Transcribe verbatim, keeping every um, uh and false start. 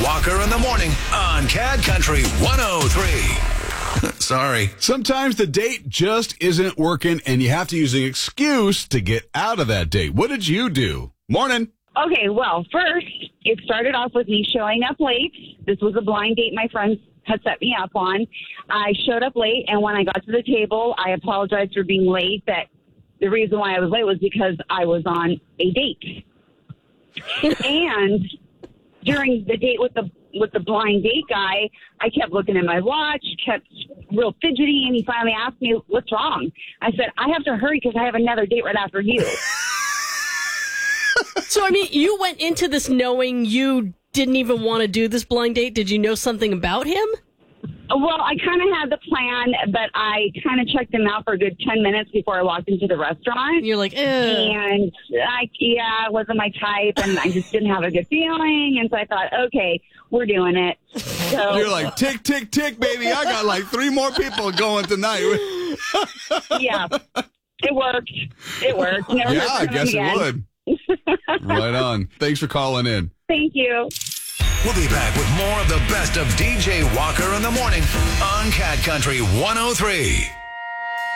Walker in the morning on Cat Country one oh three. Sorry. Sometimes the date just isn't working, and you have to use an excuse to get out of that date. What did you do? Morning. Okay, well, first, it started off with me showing up late. This was a blind date my friends had set me up on. I showed up late, and when I got to the table, I apologized for being late. That the reason why I was late was because I was on a date. And during the date with the with the blind date guy, I kept looking at my watch, kept real fidgety, and he finally asked me, what's wrong? I said, I have to hurry because I have another date right after you. So, I mean, you went into this knowing you didn't even want to do this blind date. Did you know something about him? Well, I kind of had the plan, but I kind of checked him out for a good ten minutes before I walked into the restaurant. You're like, eh. And, I, yeah, it wasn't my type, and I just didn't have a good feeling. And so I thought, okay, we're doing it. So You're like, tick, tick, tick, baby. I got like three more people going tonight. yeah, it worked. It worked. Never Yeah, I guess it would. Right on. Thanks for calling in. Thank you. We'll be back with more of the best of D J Walker in the morning on Cat Country one oh three.